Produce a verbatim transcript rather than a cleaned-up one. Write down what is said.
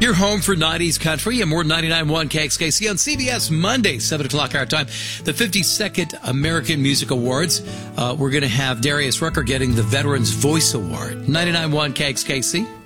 You're home for nineties country and more ninety-nine point one K X K C on C B S Monday, seven o'clock our time. The fifty-second American Music Awards. Uh, we're going to have Darius Rucker getting the Veterans Voice Award. ninety-nine point one K X K C.